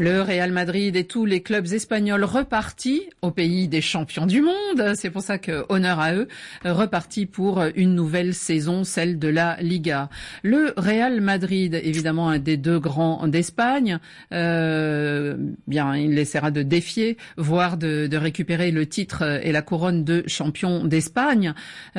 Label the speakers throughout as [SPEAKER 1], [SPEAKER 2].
[SPEAKER 1] Le Real Madrid et tous les clubs espagnols repartis au pays des champions du monde. C'est pour ça que honneur à eux, repartis pour une nouvelle saison, celle de la Liga. Le Real Madrid, évidemment un des deux grands d'Espagne, bien il essaiera de défier, voire de récupérer le titre et la couronne de champion d'Espagne.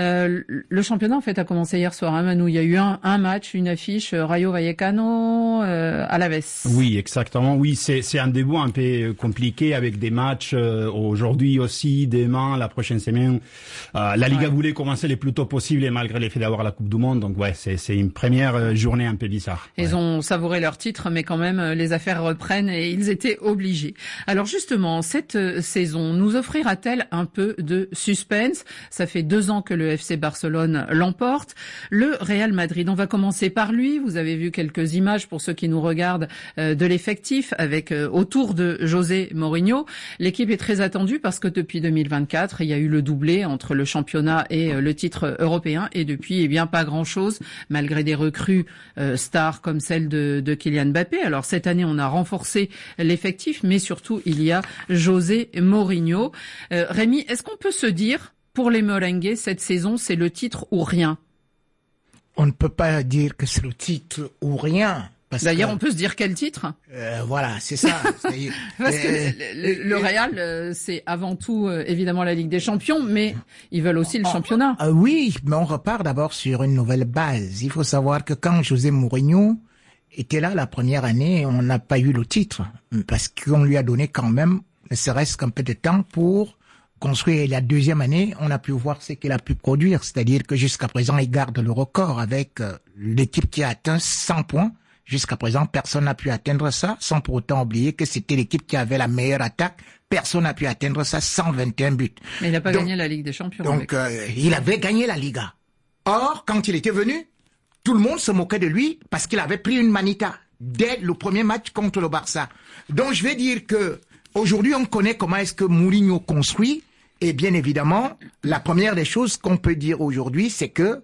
[SPEAKER 1] Le championnat en fait a commencé hier soir, hein, Manu. Il y a eu un match, une affiche, Rayo Vallecano, Alaves.
[SPEAKER 2] Oui, exactement. Oui, c'est un début un peu compliqué avec des matchs aujourd'hui aussi, demain, la prochaine semaine. La Liga voulait commencer le plus tôt possible et malgré l'effet d'avoir la Coupe du Monde. Donc ouais, c'est une première journée un peu bizarre.
[SPEAKER 1] Ils ont savouré leur titre, mais quand même les affaires reprennent et ils étaient obligés. Alors justement, cette saison nous offrira-t-elle un peu de suspense? Ça fait 2 ans que le FC Barcelone l'emporte. Le Real Madrid, on va commencer par lui. Vous avez vu quelques images pour ceux qui nous regardent de l'effectif avec autour de José Mourinho. L'équipe est très attendue parce que depuis 2024, il y a eu le doublé entre le championnat et le titre européen et depuis, eh bien, pas grand-chose malgré des recrues stars comme celle de Kylian Mbappé. Alors cette année, on a renforcé l'effectif, mais surtout, il y a José Mourinho. Rémi, est-ce qu'on peut se dire, pour les Merengues, cette saison, c'est le titre ou rien?
[SPEAKER 3] On ne peut pas dire que c'est le titre ou rien.
[SPEAKER 1] D'ailleurs, on peut se dire quel titre?
[SPEAKER 3] Voilà, c'est ça.
[SPEAKER 1] Parce que le Real, c'est avant tout évidemment la Ligue des Champions, mais ils veulent aussi le championnat.
[SPEAKER 3] Oui, mais on repart d'abord sur une nouvelle base. Il faut savoir que quand José Mourinho était là la première année, on n'a pas eu le titre parce qu'on lui a donné quand même, ne serait-ce qu'un peu de temps pour construire. Et la deuxième année, on a pu voir ce qu'il a pu produire, c'est-à-dire que jusqu'à présent, il garde le record avec l'équipe qui a atteint 100 points. Jusqu'à présent, personne n'a pu atteindre ça, sans pour autant oublier que c'était l'équipe qui avait la meilleure attaque. Personne n'a pu atteindre ça, 121 buts.
[SPEAKER 1] Mais il n'a pas gagné la Ligue des Champions.
[SPEAKER 3] Donc, il avait gagné la Liga. Or, quand il était venu, tout le monde se moquait de lui parce qu'il avait pris une manita dès le premier match contre le Barça. Donc, je vais dire que aujourd'hui, on connaît comment est-ce que Mourinho construit. Et bien évidemment, la première des choses qu'on peut dire aujourd'hui, c'est que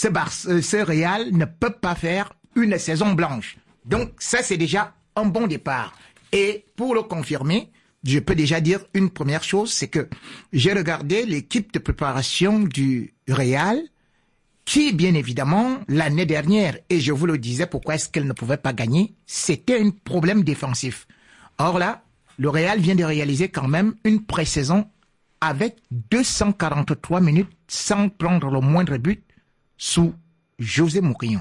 [SPEAKER 3] ce Real ne peut pas faire une saison blanche. Donc ça, c'est déjà un bon départ. Et pour le confirmer, je peux déjà dire une première chose, c'est que j'ai regardé l'équipe de préparation du Real, qui, bien évidemment, l'année dernière, et je vous le disais, pourquoi est-ce qu'elle ne pouvait pas gagner, c'était un problème défensif. Or là, le Real vient de réaliser quand même une pré-saison avec 243 minutes sans prendre le moindre but sous José Mourinho.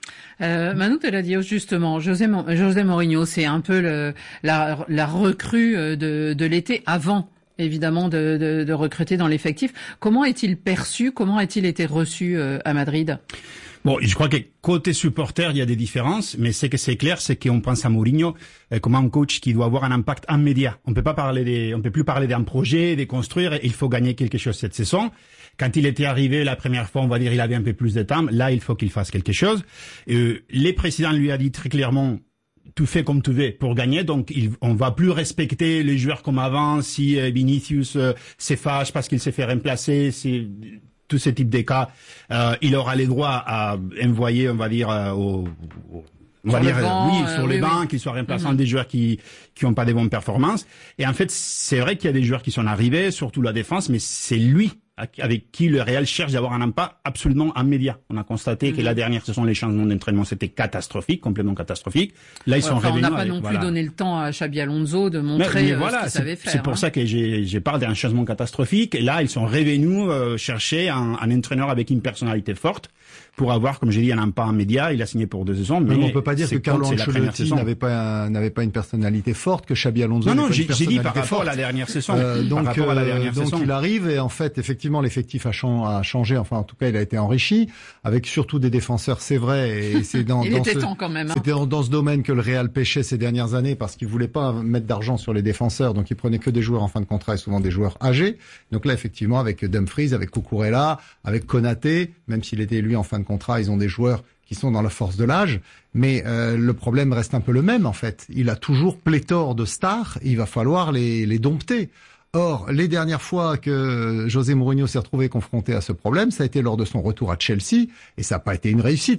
[SPEAKER 1] Manu te l'a dit justement, José Mourinho, c'est un peu la recrue de l'été avant, évidemment, de recruter dans l'effectif. Comment est-il perçu? Comment a-t-il été reçu à Madrid?
[SPEAKER 2] Bon, je crois que côté supporter, il y a des différences, mais ce que c'est clair, c'est qu'on pense à Mourinho comme un coach qui doit avoir un impact immédiat. On peut plus parler d'un projet, de construire, il faut gagner quelque chose cette saison. Quand il était arrivé la première fois, on va dire, il avait un peu plus de temps. Là, il faut qu'il fasse quelque chose. Les présidents lui a dit très clairement, tout fait comme tu veux pour gagner, donc on va plus respecter les joueurs comme avant. Si Vinicius se fâche parce qu'il s'est fait remplacer, tous ces types de cas, il aura les droits à envoyer, on va dire, sur les bancs, qu'ils soient remplaçants des joueurs qui ont pas de bonnes performances. Et en fait, c'est vrai qu'il y a des joueurs qui sont arrivés, surtout la défense, mais c'est lui avec qui le Real cherche d'avoir un impact absolument immédiat. On a constaté que la dernière saison, les changements d'entraînement, c'était catastrophique, complètement catastrophique. Là, ils sont revenus.
[SPEAKER 1] On n'a pas non plus donné le temps à Xabi Alonso de montrer ce qu'il savait faire.
[SPEAKER 2] C'est pour ça que j'ai parlé d'un changement catastrophique. Et là, ils sont revenus chercher un entraîneur avec une personnalité forte pour avoir, comme j'ai dit, un impact immédiat. Il a signé pour 2 saisons. Mais
[SPEAKER 4] on peut pas dire que Carlo Ancelotti n'avait pas une personnalité forte, que Xabi Alonso
[SPEAKER 2] non, j'ai dit par rapport à la dernière saison.
[SPEAKER 4] Donc il arrive et en fait, effectivement, l'effectif a changé. Enfin, en tout cas, il a été enrichi avec surtout des défenseurs, c'est vrai. Et c'est
[SPEAKER 1] était temps quand même.
[SPEAKER 4] C'était dans ce domaine que le Real pêchait ces dernières années parce qu'il voulait pas mettre d'argent sur les défenseurs, donc il prenait que des joueurs en fin de contrat et souvent des joueurs âgés. Donc là, effectivement, avec Dumfries, avec Cucurella, avec Konaté, même s'il était lui en fin de contrat, ils ont des joueurs qui sont dans la force de l'âge, mais le problème reste un peu le même en fait. Il a toujours pléthore de stars, il va falloir les dompter. Or, les dernières fois que José Mourinho s'est retrouvé confronté à ce problème, ça a été lors de son retour à Chelsea, et ça n'a pas été une réussite.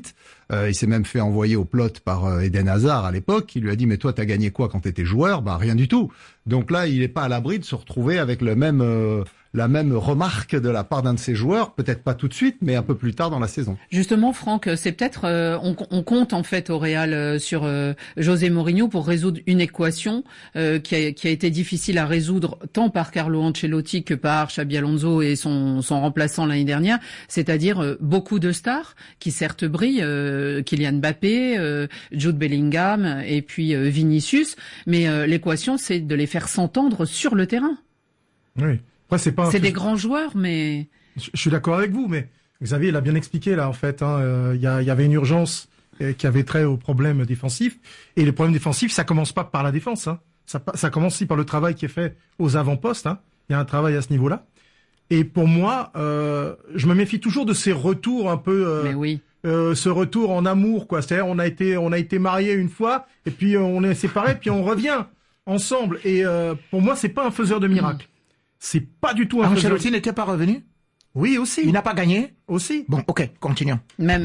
[SPEAKER 4] Il s'est même fait envoyer au plot par Eden Hazard à l'époque. Il lui a dit mais toi t'as gagné quoi quand t'étais joueur? Bah rien du tout. Donc là il est pas à l'abri de se retrouver avec la même remarque de la part d'un de ses joueurs, peut-être pas tout de suite, mais un peu plus tard dans la saison.
[SPEAKER 1] Justement, Franck, c'est peut-être on compte en fait au Real sur José Mourinho pour résoudre une équation qui a été difficile à résoudre tant par Carlo Ancelotti que par Xabi Alonso et son remplaçant l'année dernière, c'est-à-dire beaucoup de stars qui certes brillent, Kylian Mbappé, Jude Bellingham et puis Vinicius, mais l'équation c'est de les faire s'entendre sur le terrain.
[SPEAKER 5] Oui. Après, c'est
[SPEAKER 1] des grands joueurs, mais...
[SPEAKER 5] Je suis d'accord avec vous, mais Xavier l'a bien expliqué, là, en fait. Il y avait une urgence qui avait trait aux problèmes défensifs. Et les problèmes défensifs, ça commence pas par la défense. Hein. Ça commence aussi par le travail qui est fait aux avant-postes. Hein. Il y a un travail à ce niveau-là. Et pour moi, je me méfie toujours de ces retours un peu...
[SPEAKER 1] mais oui.
[SPEAKER 5] Ce retour en amour, quoi. C'est-à-dire, on a été mariés une fois, et puis on est séparés, puis on revient ensemble. Et pour moi, c'est pas un faiseur de miracles. C'est pas du tout un faiseur.
[SPEAKER 3] Ancelotti n'était pas revenu?
[SPEAKER 5] Oui, aussi.
[SPEAKER 3] Il n'a pas gagné?
[SPEAKER 5] Aussi.
[SPEAKER 3] Bon, ok, continuons.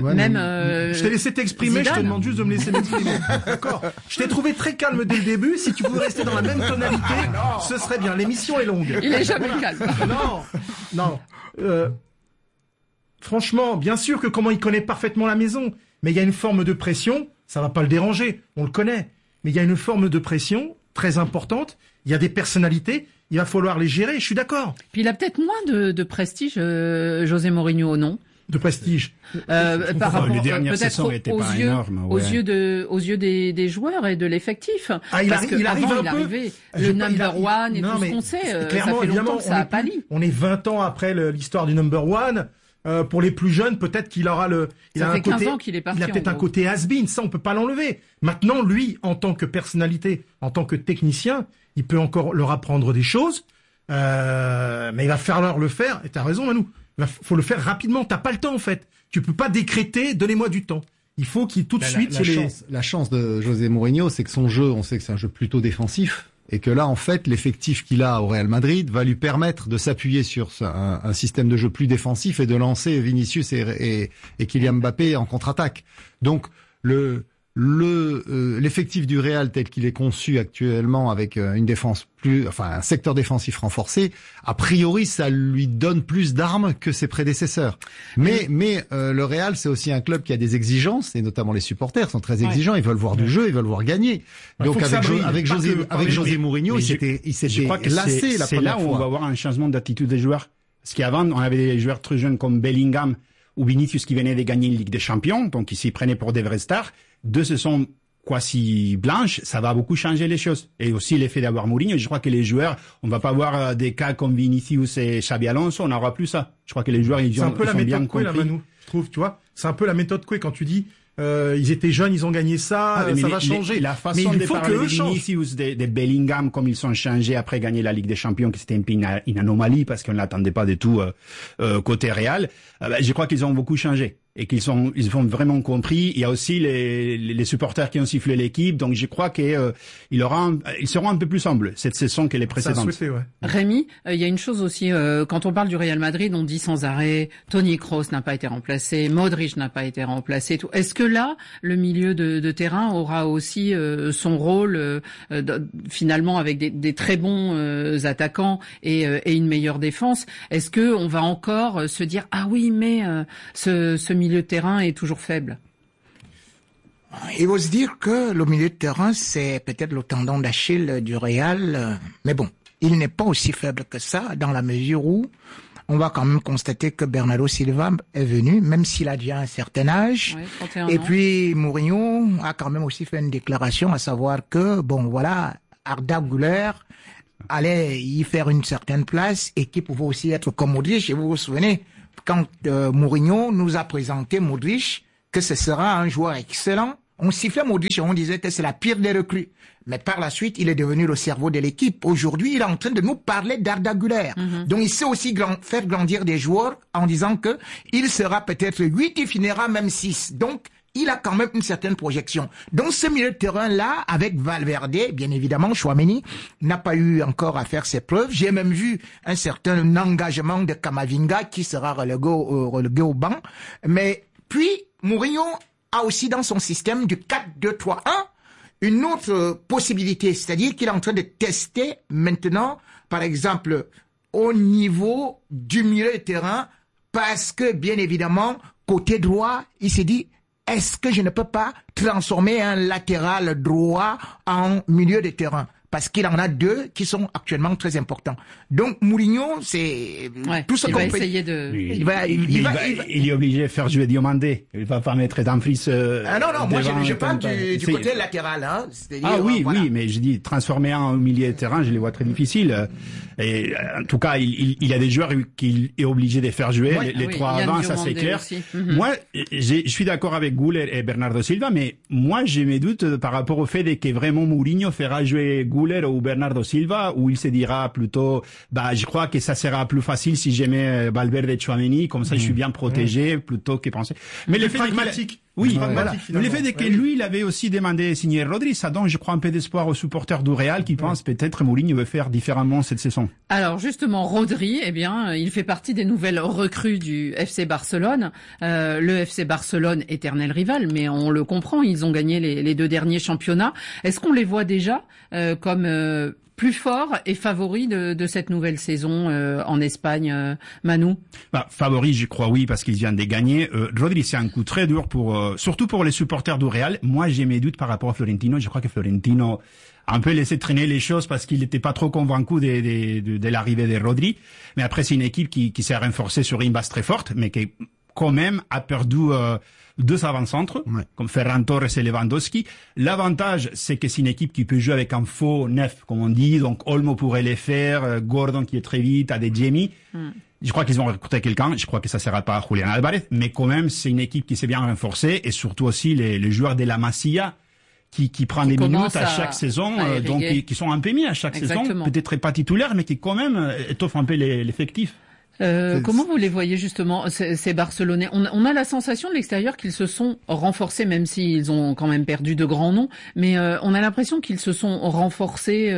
[SPEAKER 5] Je t'ai laissé t'exprimer, Zidane. Je te demande juste de me laisser m'exprimer. D'accord. Je t'ai trouvé très calme dès le début. Si tu pouvais rester dans la même tonalité, ce serait bien. L'émission est longue.
[SPEAKER 1] Il est jamais calme.
[SPEAKER 5] Non. Franchement, bien sûr que comment il connaît parfaitement la maison, mais il y a une forme de pression, ça va pas le déranger, on le connaît. Mais il y a une forme de pression très importante, il y a des personnalités, il va falloir les gérer, je suis d'accord.
[SPEAKER 1] Puis il a peut-être moins de prestige, José Mourinho, non?
[SPEAKER 5] De prestige.
[SPEAKER 1] Par rapport
[SPEAKER 2] les dernières saisons étaient pas énormes,
[SPEAKER 1] aux yeux des joueurs et de l'effectif.
[SPEAKER 5] Ah, il arrive
[SPEAKER 1] le number one et tout ce qu'on sait.
[SPEAKER 5] Clairement,
[SPEAKER 1] ça fait longtemps que ça a pâli.
[SPEAKER 5] On est 20 ans après l'histoire du number one. Pour les plus jeunes, peut-être qu'il aura
[SPEAKER 1] ça fait 15 ans qu'il est parti.
[SPEAKER 5] Il a peut-être un côté has-been, ça on peut pas l'enlever. Maintenant, lui, en tant que personnalité, en tant que technicien, il peut encore leur apprendre des choses, mais il va falloir le faire. Et t'as raison, Manu. Faut le faire rapidement. T'as pas le temps en fait. Tu peux pas décréter. Donnez-moi du temps. Il faut qu'il tout de suite.
[SPEAKER 4] La chance de José Mourinho, c'est que son jeu, on sait que c'est un jeu plutôt défensif. Et que là, en fait, l'effectif qu'il a au Real Madrid va lui permettre de s'appuyer sur un système de jeu plus défensif et de lancer Vinicius et Kylian Mbappé en contre-attaque. Donc, l'effectif du Real tel qu'il est conçu actuellement avec une défense un secteur défensif renforcé, a priori ça lui donne plus d'armes que ses prédécesseurs. Mais le Real c'est aussi un club qui a des exigences et notamment les supporters sont très exigeants, ils veulent voir du jeu, ils veulent voir gagner. Donc avec José Mourinho, il s'était lassé la première fois.
[SPEAKER 2] C'est là où on va avoir un changement d'attitude des joueurs. Parce qu'avant on avait des joueurs très jeunes comme Bellingham ou Vinicius qui venaient de gagner une Ligue des Champions, donc ils s'y prenaient pour des vraies stars. Deux se sont quasi blanches, ça va beaucoup changer les choses. Et aussi l'effet d'avoir Mourinho, je crois que les joueurs, on va pas avoir des cas comme Vinicius et Xabi Alonso, on n'aura plus ça. Je crois que les joueurs, ils ont bien compris.
[SPEAKER 5] Là, Manu, je trouve, tu vois, c'est un peu la méthode Coué quand tu dis ils étaient jeunes, ils ont gagné ça, ça va changer.
[SPEAKER 2] La façon de parler de Vinicius, de Bellingham, comme ils sont changés après gagner la Ligue des Champions, que c'était une anomalie parce qu'on ne l'attendait pas du tout côté Real, je crois qu'ils ont beaucoup changé. Et ils ont vraiment compris. Il y a aussi les supporters qui ont sifflé l'équipe, donc je crois que ils seront un peu plus humbles cette saison que les précédentes.
[SPEAKER 5] Souhaité, ouais.
[SPEAKER 1] Rémi, il y a une chose aussi quand on parle du Real Madrid, on dit sans arrêt Toni Kroos n'a pas été remplacé, Modric n'a pas été remplacé. Tout. Est-ce que là, le milieu de terrain aura aussi son rôle finalement avec des très bons attaquants et une meilleure défense? Est-ce que on va encore se dire ah oui mais ce milieu de terrain est toujours faible?
[SPEAKER 3] Il faut se dire que le milieu de terrain, c'est peut-être le tendon d'Achille du Real, mais bon, il n'est pas aussi faible que ça, dans la mesure où on va quand même constater que Bernardo Silva est venu, même s'il a déjà un certain âge.
[SPEAKER 1] Ouais, 31
[SPEAKER 3] et
[SPEAKER 1] ans.
[SPEAKER 3] puis Mourinho a quand même aussi fait une déclaration, à savoir que, bon voilà, Arda Güler allait y faire une certaine place et qui pouvait aussi être comme Modric. Et vous vous souvenez, quand Mourinho nous a présenté Modric, que ce sera un joueur excellent, on sifflait Modric et on disait que c'est la pire des recrues. Mais par la suite, il est devenu le cerveau de l'équipe. Aujourd'hui, il est en train de nous parler d'Arda Güler. Donc, il sait aussi faire grandir des joueurs en disant que il sera peut-être 8, il finira même 6. Donc, il a quand même une certaine projection. Donc, ce milieu de terrain-là, avec Valverde, bien évidemment, Chouameni n'a pas eu encore à faire ses preuves. J'ai même vu un certain engagement de Camavinga qui sera relégué au banc. Mais puis, Mourinho a aussi dans son système du 4-2-3-1 une autre possibilité, c'est-à-dire qu'il est en train de tester maintenant, par exemple, au niveau du milieu de terrain, parce que, bien évidemment, côté droit, il s'est dit, est-ce que je ne peux pas transformer un latéral droit en milieu de terrain? Parce qu'il en a deux qui sont actuellement très importants. Donc Mourinho, c'est tout ce qu'on peut.
[SPEAKER 1] Essayer de.
[SPEAKER 2] Il est obligé de faire jouer Diomandé. Il va pas mettre Dumfries.
[SPEAKER 3] Non, moi je parle du côté latéral. Hein,
[SPEAKER 2] oui, mais je dis transformer en milieu de terrain, je les vois très difficiles. Et en tout cas, il y a des joueurs qu'il est obligé de faire jouer. Les trois avant, ça c'est clair. Moi, je suis d'accord avec Güler et Bernardo Silva, mais moi j'ai mes doutes par rapport au fait que vraiment Mourinho fera jouer Güler ou Bernardo Silva, où il se dira plutôt, je crois que ça sera plus facile si je mets Valverde et Tchouaméni, comme ça je suis bien protégé, plutôt que penser. Mais le fait
[SPEAKER 5] pragmatique.
[SPEAKER 2] Oui, voilà. Mais le fait que lui, il avait aussi demandé de signer Rodri, ça donne, je crois, un peu d'espoir aux supporters du Real qui pensent peut-être Mourinho veut faire différemment cette saison.
[SPEAKER 1] Alors justement, Rodri, il fait partie des nouvelles recrues du FC Barcelone. Le FC Barcelone, éternel rival, mais on le comprend, ils ont gagné les deux derniers championnats. Est-ce qu'on les voit déjà comme plus forts et favoris de cette nouvelle saison en Espagne, Manu?
[SPEAKER 2] Favoris, je crois oui, parce qu'ils viennent de gagner. Rodri, c'est un coup très dur surtout pour les supporters du Real. Moi, j'ai mes doutes par rapport à Florentino. Je crois que Florentino a un peu laissé traîner les choses parce qu'il n'était pas trop convaincu de l'arrivée de Rodri. Mais après, c'est une équipe qui s'est renforcée sur une base très forte, mais qui quand même a perdu deux avant-centres, comme Ferran Torres et Lewandowski. L'avantage, c'est que c'est une équipe qui peut jouer avec un faux neuf, comme on dit. Donc, Olmo pourrait les faire, Gordon qui est très vite, Adeyemi. Je crois qu'ils vont recruter quelqu'un. Je crois que ça sera pas Julián Álvarez, mais quand même, c'est une équipe qui s'est bien renforcée, et surtout aussi les joueurs de la Masia qui prend des minutes à chaque saison, donc qui sont un peu mis à chaque saison, peut-être pas titulaires, mais qui quand même étoffent un peu l'effectif.
[SPEAKER 1] Comment vous les voyez justement, ces Barcelonais? On a la sensation de l'extérieur qu'ils se sont renforcés, même s'ils ont quand même perdu de grands noms, mais on a l'impression qu'ils se sont renforcés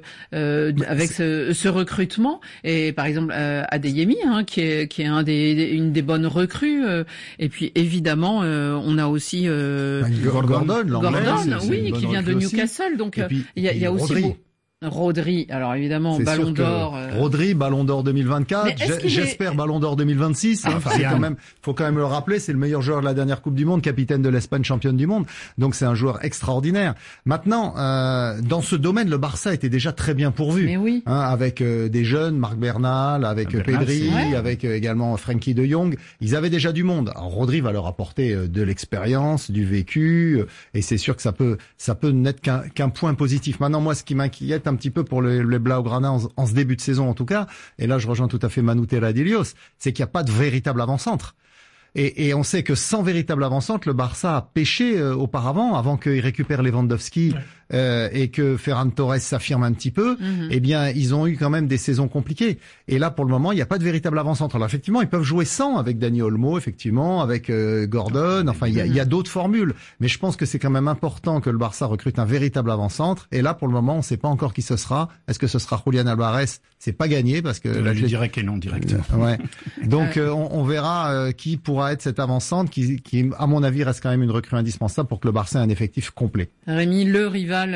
[SPEAKER 1] avec ce recrutement. Et par exemple, Adeyemi, qui est une des bonnes recrues. Et puis évidemment, on a aussi
[SPEAKER 4] Gordon,
[SPEAKER 1] oui, qui vient de Newcastle. Donc il y a aussi Rodri, alors évidemment, Ballon d'Or.
[SPEAKER 4] Rodri, Ballon d'Or 2024. J'espère Ballon d'Or 2026. Faut quand même le rappeler, c'est le meilleur joueur de la dernière Coupe du Monde, capitaine de l'Espagne, championne du monde. Donc c'est un joueur extraordinaire. Maintenant, dans ce domaine, le Barça était déjà très bien pourvu.
[SPEAKER 1] Mais oui.
[SPEAKER 4] Avec des jeunes, Marc Bernal, avec Pedri, avec également Frenkie de Jong. Ils avaient déjà du monde. Alors, Rodri va leur apporter de l'expérience, du vécu, et c'est sûr que ça peut n'être qu'un point positif. Maintenant, moi, ce qui m'inquiète un petit peu pour les Blaugrana en ce début de saison en tout cas, et là je rejoins tout à fait Manu Terradillos, c'est qu'il n'y a pas de véritable avant-centre. Et on sait que sans véritable avant-centre, le Barça a pêché auparavant, avant qu'il récupère Lewandowski et que Ferran Torres s'affirme un petit peu. Eh bien, ils ont eu quand même des saisons compliquées. Et là, pour le moment, il n'y a pas de véritable avant-centre. Alors effectivement, ils peuvent jouer sans, avec Dani Olmo, effectivement, avec Gordon. Enfin, il y a d'autres formules. Mais je pense que c'est quand même important que le Barça recrute un véritable avant-centre. Et là, pour le moment, on ne sait pas encore qui ce sera. Est-ce que ce sera Julián Álvarez? C'est pas gagné parce que
[SPEAKER 2] je dirais que non, direct.
[SPEAKER 4] Donc on verra qui pourra être cet avant-centre qui, à mon avis, reste quand même une recrue indispensable pour que le Barça ait un effectif complet.
[SPEAKER 1] Rémi, le rival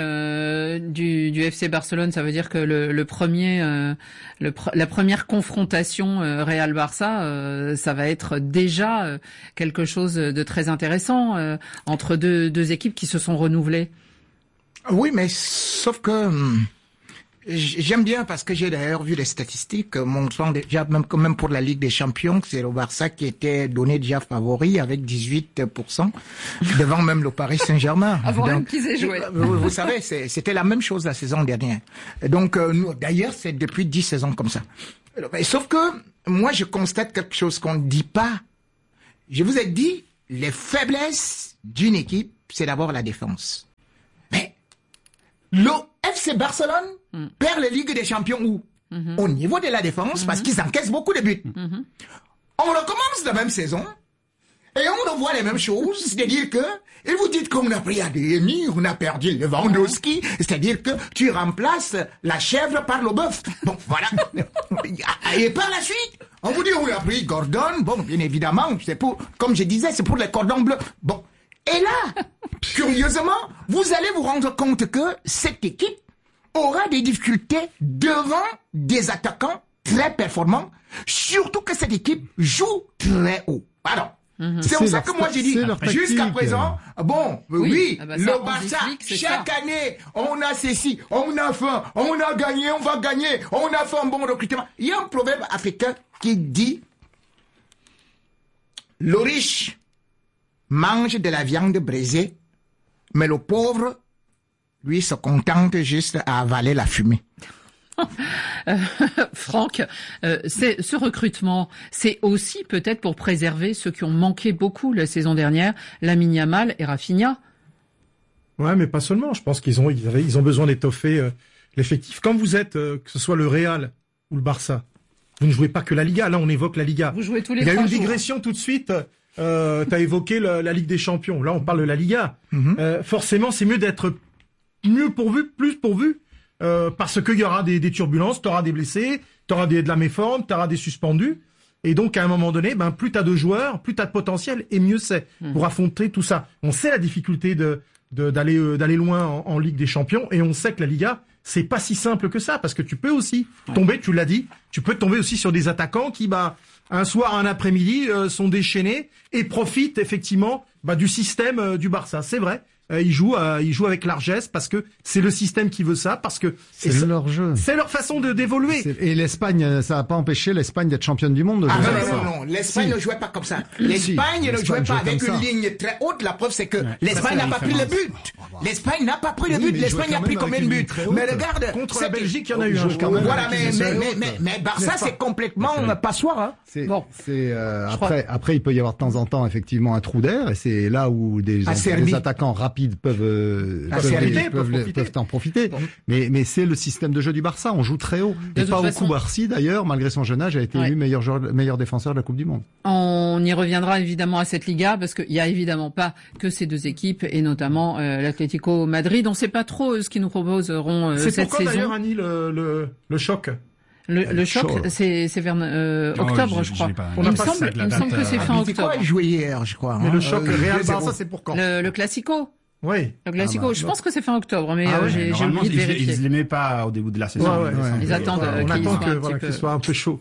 [SPEAKER 1] du FC Barcelone, ça veut dire que la première confrontation Real-Barça, ça va être déjà quelque chose de très intéressant entre deux équipes qui se sont renouvelées.
[SPEAKER 3] Oui, mais sauf que j'aime bien parce que j'ai d'ailleurs vu les statistiques montrant déjà même pour la Ligue des Champions, c'est le Barça qui était donné déjà favori avec 18% devant même le Paris Saint-Germain.
[SPEAKER 1] Avant même qu'ils aient joué.
[SPEAKER 3] Vous savez, c'était la même chose la saison dernière. Donc d'ailleurs, c'est depuis 10 saisons comme ça. Sauf que moi, je constate quelque chose qu'on ne dit pas. Je vous ai dit, les faiblesses d'une équipe, c'est d'abord la défense. Mais le FC Barcelone perd les Ligues des Champions où au niveau de la défense, parce qu'ils encaissent beaucoup de buts. On recommence la même saison et on revoit les mêmes choses, c'est-à-dire que et vous dites qu'on a pris Adeyemi, on a perdu Lewandowski, c'est-à-dire que tu remplaces la chèvre par le bœuf. Bon, voilà. Et par la suite, on vous dit on a pris Gordon, bon, bien évidemment, c'est pour, comme je disais, c'est pour les cordons bleus. Bon. Et là, curieusement, vous allez vous rendre compte que cette équipe aura des difficultés devant des attaquants très performants, surtout que cette équipe joue très haut. Alors, c'est pour ça que moi j'ai dit, jusqu'à présent, bon, oui,
[SPEAKER 1] ça,
[SPEAKER 3] le Barça, chaque année, on a ceci, on a faim, on a gagné, on va gagner, on a fait un bon recrutement. Il y a un proverbe africain qui dit, le riche mange de la viande brisée, mais le pauvre, lui, se contente juste à avaler la fumée.
[SPEAKER 1] Franck, ce recrutement, c'est aussi peut-être pour préserver ceux qui ont manqué beaucoup la saison dernière, Lamine Yamal et Rafinha.
[SPEAKER 5] Ouais, mais pas seulement. Je pense qu'ils ont besoin d'étoffer l'effectif. Quand vous êtes, que ce soit le Real ou le Barça, vous ne jouez pas que la Liga. Là, on évoque la Liga.
[SPEAKER 1] Vous jouez tous les 3
[SPEAKER 5] jours. Il y a une
[SPEAKER 1] jours.
[SPEAKER 5] digression tout de suite. T'as évoqué la Ligue des Champions. Là, on parle de la Liga. Forcément, c'est mieux d'être mieux pourvu, plus pourvu, parce qu'il y aura des turbulences, t'auras des blessés, t'auras de la méforme, t'auras des suspendus. Et donc, à un moment donné, plus t'as de joueurs, plus t'as de potentiel, et mieux c'est pour affronter tout ça. On sait la difficulté d'aller loin en Ligue des Champions, et on sait que la Liga, c'est pas si simple que ça, parce que tu peux aussi tomber, tu l'as dit, tu peux tomber aussi sur des attaquants qui, un soir, un après-midi, sont déchaînés et profitent effectivement du système du Barça. C'est vrai. Ils jouent avec largesse parce que c'est le système qui veut ça, parce que
[SPEAKER 4] c'est leur jeu.
[SPEAKER 5] C'est leur façon d'évoluer.
[SPEAKER 4] Et l'Espagne, ça n'a pas empêché l'Espagne d'être championne du monde.
[SPEAKER 3] Non. L'Espagne ne jouait pas comme ça. L'Espagne ne jouait pas avec une ligne très haute. La preuve, c'est que l'Espagne n'a pas pris le but. L'Espagne n'a pas pris le but. L'Espagne a pris combien de buts? Mais regarde.
[SPEAKER 5] Contre la Belgique, il y en a eu un.
[SPEAKER 3] Voilà, mais Barça, c'est complètement passoire, hein.
[SPEAKER 1] Bon.
[SPEAKER 4] Après, il peut y avoir de temps en temps, effectivement, un trou d'air, et c'est là où des attaquants rapides peuvent en profiter. Bon. Mais c'est le système de jeu du Barça. On joue très haut. Et pas au Koubarsi, d'ailleurs, malgré son jeune âge, a été élu meilleur défenseur de la Coupe du Monde.
[SPEAKER 1] On y reviendra évidemment à cette Liga, parce qu'il y a évidemment pas que ces deux équipes, et notamment l'Atlético Madrid. On ne sait pas trop ce qu'ils nous proposeront cette saison.
[SPEAKER 5] C'est pourquoi d'ailleurs, Annie, le choc.
[SPEAKER 1] Le choc, c'est vers octobre, je crois. Il me semble que c'est fin octobre.
[SPEAKER 3] Il jouait hier, je crois.
[SPEAKER 5] Mais le choc Real Barça, c'est pour quand?
[SPEAKER 1] Le Classico.
[SPEAKER 5] Oui.
[SPEAKER 1] Le Classico, je pense que c'est fin octobre, mais j'ai oublié de vérifier.
[SPEAKER 2] Ils ne l'aimaient pas au début de la saison.
[SPEAKER 1] Ils attendent
[SPEAKER 5] qu'il soit un peu chaud.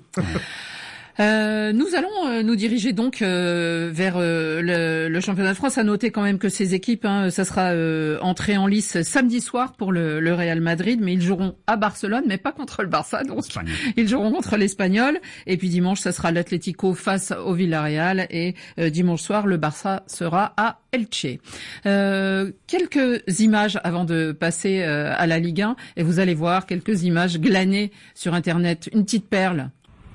[SPEAKER 1] Nous allons nous diriger donc vers le championnat de France. À noter quand même que ces équipes, ça sera entrée en lice samedi soir pour le Real Madrid, mais ils joueront à Barcelone, mais pas contre le Barça, donc ils joueront contre l'Espagnol. Et puis dimanche, ça sera l'Atlético face au Villarreal, et dimanche soir, le Barça sera à Elche. Quelques images avant de passer à la Ligue 1, et vous allez voir quelques images glanées sur Internet. Une petite perle.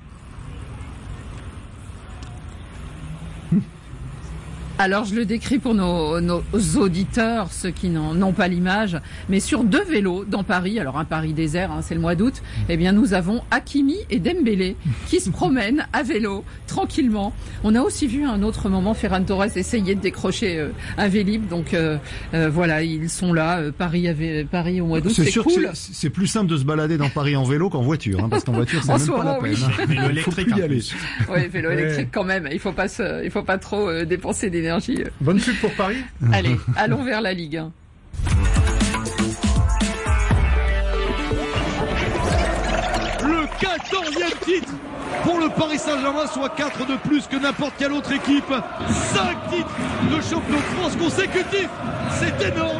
[SPEAKER 1] Alors je le décris pour nos auditeurs, ceux qui n'ont pas l'image, mais sur 2 vélos dans Paris, alors un Paris désert, c'est le mois d'août, eh bien nous avons Hakimi et Dembélé qui se promènent à vélo tranquillement. On a aussi vu à un autre moment Ferran Torres essayer de décrocher un Vélib, donc voilà, ils sont là, Paris au mois d'août, c'est sûr cool.
[SPEAKER 4] Que c'est plus simple de se balader dans Paris en vélo qu'en voiture, parce qu'en voiture c'est même pas la peine.
[SPEAKER 2] Vélo électrique en plus.
[SPEAKER 1] Oui, vélo électrique quand même, il faut pas trop dépenser d'énergie.
[SPEAKER 5] Bonne pub pour Paris.
[SPEAKER 1] Allez, allons vers la Ligue 1.
[SPEAKER 6] Le 14e titre pour le Paris Saint-Germain, soit 4 de plus que n'importe quelle autre équipe. 5 titres de champion de France consécutifs. C'est énorme.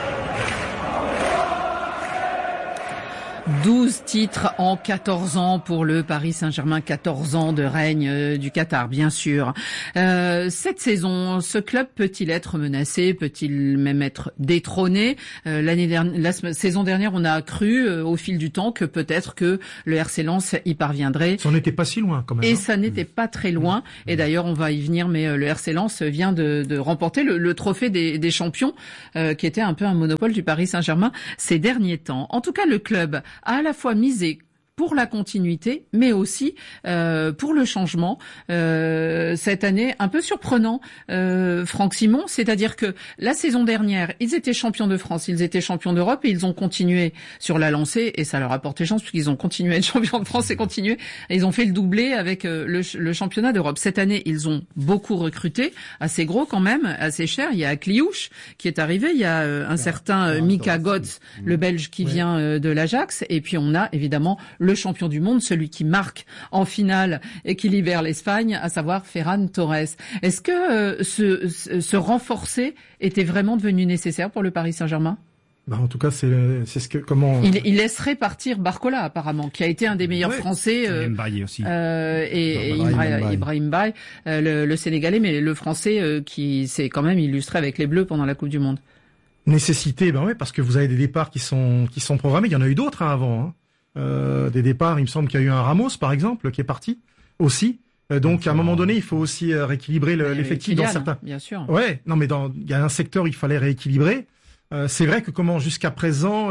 [SPEAKER 1] 12 titres en 14 ans pour le Paris Saint-Germain, 14 ans de règne du Qatar, bien sûr. Cette saison, ce club peut-il être menacé? Peut-il même être détrôné? La saison dernière, on a cru au fil du temps que peut-être que le RC Lens y parviendrait.
[SPEAKER 5] Ça n'était pas si loin quand même.
[SPEAKER 1] Et ça n'était pas très loin. Et d'ailleurs, on va y venir, mais le RC Lens vient de remporter le trophée des champions, qui était un peu un monopole du Paris Saint-Germain ces derniers temps. En tout cas, le club a à la fois misé pour la continuité, mais aussi pour le changement. Cette année, un peu surprenant, Franck Simon, c'est-à-dire que la saison dernière, ils étaient champions de France, ils étaient champions d'Europe et ils ont continué sur la lancée et ça leur a porté chance puisqu'ils ont continué à être champions de France et continué. Et ils ont fait le doublé avec le championnat d'Europe. Cette année, ils ont beaucoup recruté, assez gros quand même, assez cher. Il y a Kliouche qui est arrivé, il y a un certain Mika Götze, le Belge qui vient de l'Ajax, et puis on a évidemment le champion du monde, celui qui marque en finale et qui libère l'Espagne, à savoir Ferran Torres. Est-ce que ce renforcer était vraiment devenu nécessaire pour le Paris Saint-Germain?
[SPEAKER 5] En tout cas, c'est ce que
[SPEAKER 1] il laisserait partir Barcola apparemment, qui a été un des meilleurs Français.
[SPEAKER 2] Mbaye aussi.
[SPEAKER 1] Et Ibrahim Mbaye, le Sénégalais, mais le Français qui s'est quand même illustré avec les Bleus pendant la Coupe du Monde.
[SPEAKER 5] Nécessité, parce que vous avez des départs qui sont programmés. Il y en a eu d'autres avant. Des départs, il me semble qu'il y a eu un Ramos par exemple qui est parti aussi. Donc à un moment donné, il faut aussi rééquilibrer l'effectif dans certains.
[SPEAKER 1] Bien sûr.
[SPEAKER 5] Ouais, non mais il y a un secteur où il fallait rééquilibrer. C'est vrai que jusqu'à présent,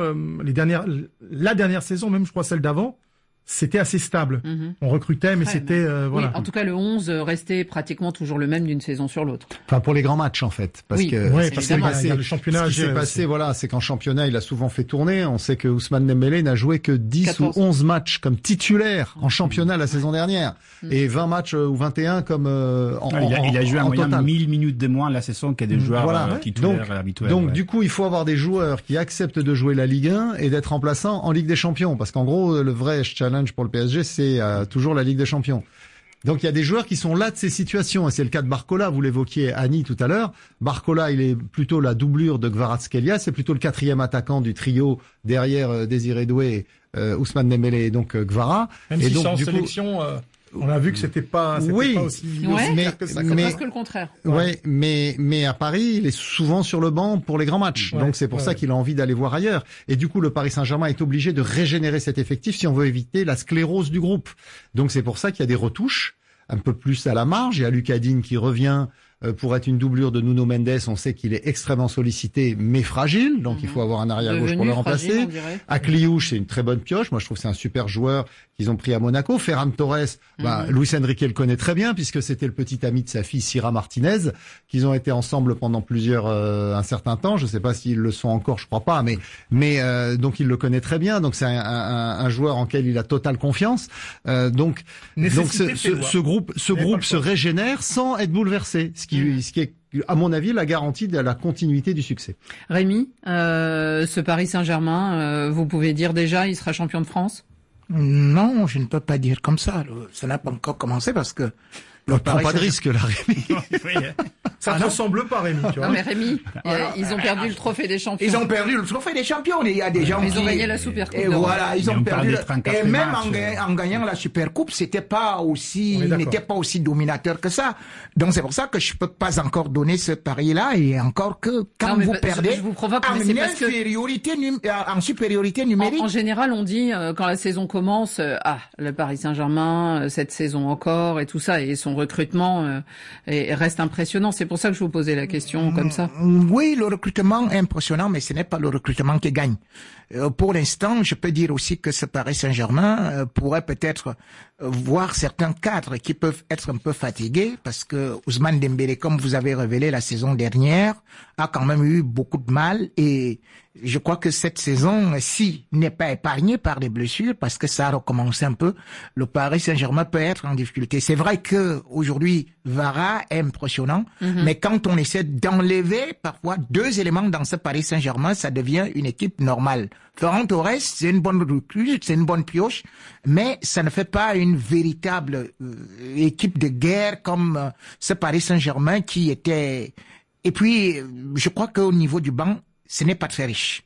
[SPEAKER 5] la dernière saison, même je crois celle d'avant, c'était assez stable. On recrutait, mais c'était voilà.
[SPEAKER 1] Oui, en tout cas, le 11 restait pratiquement toujours le même d'une saison sur l'autre.
[SPEAKER 4] Enfin, pour les grands matchs en fait, parce que
[SPEAKER 5] il y a le championnat.
[SPEAKER 4] Ce qui s'est passé, voilà, c'est qu'en championnat, il a souvent fait tourner. On sait que Ousmane Dembélé n'a joué que 10 14. ou 11 matchs comme titulaire en championnat la saison dernière, et 20 matchs ou 21 comme
[SPEAKER 2] il a joué en moyenne
[SPEAKER 4] total.
[SPEAKER 2] 1000 minutes de moins la saison que des joueurs titulaires habituels.
[SPEAKER 4] Donc du coup, il faut avoir des joueurs qui acceptent de jouer la Ligue 1 et d'être remplaçants en Ligue des Champions, parce qu'en gros, le vrai challenge pour le PSG, c'est toujours la Ligue des Champions. Donc il y a des joueurs qui sont là de ces situations, et c'est le cas de Barcola. Vous l'évoquiez, Annie, tout à l'heure. Barcola, il est plutôt la doublure de Kvaratskhelia, c'est plutôt le quatrième attaquant du trio derrière Désiré Doué, Ousmane Dembélé et donc Kvara.
[SPEAKER 5] Même
[SPEAKER 4] et
[SPEAKER 5] si
[SPEAKER 4] donc,
[SPEAKER 5] c'est en
[SPEAKER 4] du
[SPEAKER 5] sélection, on a vu que c'était pas aussi
[SPEAKER 1] mais
[SPEAKER 5] que ça.
[SPEAKER 1] C'est presque le contraire.
[SPEAKER 4] Ouais, mais à Paris, il est souvent sur le banc pour les grands matchs. Donc c'est pour ça qu'il a envie d'aller voir ailleurs. Et du coup, le Paris Saint-Germain est obligé de régénérer cet effectif si on veut éviter la sclérose du groupe. Donc c'est pour ça qu'il y a des retouches un peu plus à la marge. Il y a Lucas Digne qui revient pour être une doublure de Nuno Mendes. On sait qu'il est extrêmement sollicité, mais fragile. Donc il faut avoir un arrière-gauche pour le remplacer. Kliouche, c'est une très bonne pioche. Moi, je trouve que c'est un super joueur qu'ils ont pris à Monaco. Ferran Torres, Luis Enrique le connaît très bien puisque c'était le petit ami de sa fille Sira Martinez, qu'ils ont été ensemble pendant un certain temps. Je sais pas s'ils le sont encore, je crois pas, mais donc il le connaît très bien. Donc c'est un joueur en quel il a totale confiance. Donc ce groupe se régénère sans être bouleversé, ce qui est, à mon avis, la garantie de la continuité du succès.
[SPEAKER 1] Rémi, ce Paris Saint-Germain, vous pouvez dire déjà, il sera champion de France?
[SPEAKER 3] Non, je ne peux pas dire comme ça. Ça n'a pas encore commencé parce que...
[SPEAKER 4] On prend pas de risque, là, Rémi.
[SPEAKER 5] Ça ne ressemble pas, Rémi, tu vois.
[SPEAKER 1] Non, mais Rémi, ils ont perdu le trophée des champions.
[SPEAKER 3] Ils ont perdu le trophée des champions. Il y a des gens
[SPEAKER 1] ils ont gagné la Supercoupe.
[SPEAKER 3] Et voilà, ils ont perdu. Et même
[SPEAKER 2] en
[SPEAKER 3] gagnant la Supercoupe, il n'était pas aussi dominateur que ça. Donc c'est pour ça que je peux pas encore donner ce pari-là, et encore que quand vous perdez,
[SPEAKER 1] je vous provoque, mais c'est parce
[SPEAKER 3] en supériorité numérique.
[SPEAKER 1] En général, on dit, quand la saison commence, le Paris Saint-Germain, cette saison encore, et tout ça, et son recrutement reste impressionnant. C'est pour ça que je vous posais la question comme ça.
[SPEAKER 3] Oui, le recrutement est impressionnant, mais ce n'est pas le recrutement qui gagne. Pour l'instant, je peux dire aussi que ce Paris Saint-Germain pourrait peut-être voir certains cadres qui peuvent être un peu fatigués, parce que Ousmane Dembélé, comme vous avez révélé la saison dernière, a quand même eu beaucoup de mal, et je crois que cette saison, si n'est pas épargnée par des blessures, parce que ça a recommencé un peu, le Paris Saint-Germain peut être en difficulté. C'est vrai que aujourd'hui, Vara est impressionnant, mais quand on essaie d'enlever parfois deux éléments dans ce Paris Saint-Germain, ça devient une équipe normale. Ferran Torres, c'est une bonne recrue, c'est une bonne pioche, mais ça ne fait pas une véritable équipe de guerre comme ce Paris Saint-Germain qui était... Et puis, je crois qu'au niveau du banc, ce n'est pas très riche.